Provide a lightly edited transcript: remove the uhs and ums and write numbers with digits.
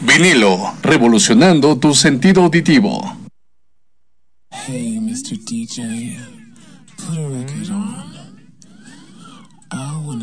Vinilo, revolucionando tu sentido auditivo. Hey, Mr. DJ, put a record on.